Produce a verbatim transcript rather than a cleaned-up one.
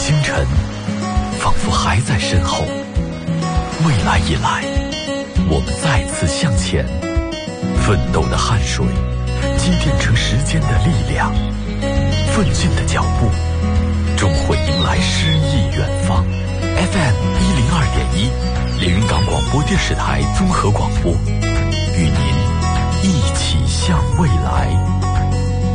星辰仿佛还在身后，未来已来，我们再次向前，奋斗的汗水积淀成时间的力量，奋进的脚步终会迎来诗意远方。 F M 一零二点一，连云港广播电视台综合广播，与您一起向未来。